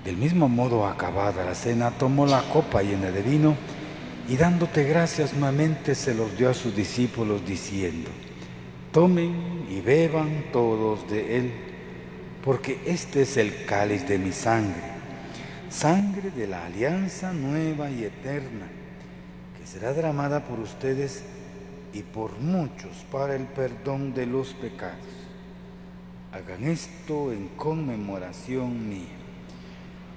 Del mismo modo, acabada la cena, tomó la copa llena de vino y dándote gracias nuevamente se los dio a sus discípulos diciendo: tomen y beban todos de él, porque este es el cáliz de mi sangre, sangre de la alianza nueva y eterna, que será derramada por ustedes y por muchos para el perdón de los pecados. Hagan esto en conmemoración mía.